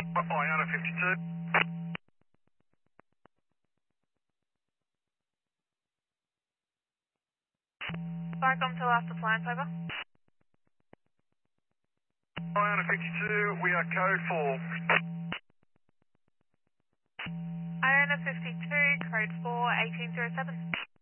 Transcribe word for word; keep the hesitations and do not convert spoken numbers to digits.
Iona fifty-two. Starcom to last appliance, over. Iona fifty-two, we are code four. Iona fifty-two, code four, eighteen zero seven.